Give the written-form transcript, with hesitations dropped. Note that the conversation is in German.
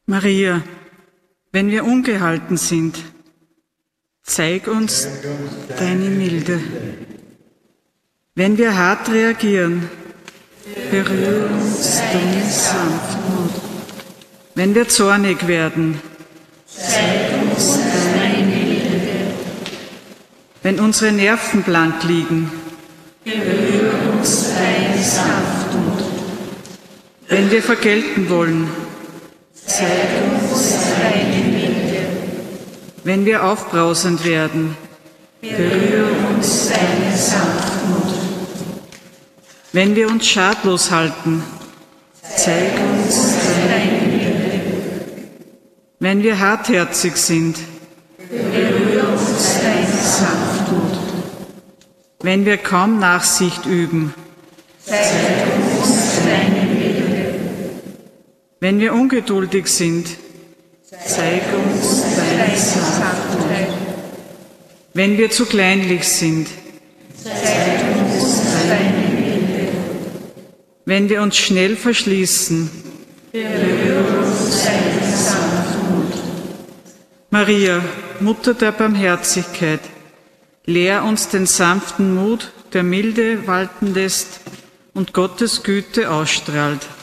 Maria, wenn wir ungehalten sind, zeig uns deine Milde. Wenn wir hart reagieren, berühre uns deine Sanftmut. Wenn wir zornig werden, zeig uns deine Milde. Wenn unsere Nerven blank liegen, berühre uns deine Sanftmut. Wenn wir vergelten wollen, zeig uns deine Milde. Wenn wir aufbrausend werden, berühre uns deine Sanftmut. Wenn wir uns schadlos halten, zeig uns deine Milde. Wenn wir hartherzig sind, berühre uns deine Sanftmut. Wenn wir kaum Nachsicht üben, zeig uns deine Milde. Wenn wir ungeduldig sind, zeig uns deine Sanftmut. Wenn wir zu kleinlich sind, zeig uns deine Milde. Wenn wir uns schnell verschließen, berühre uns deine Sanftmut. Maria, Mutter der Barmherzigkeit, lehr uns den sanften Mut, der Milde walten lässt und Gottes Güte ausstrahlt.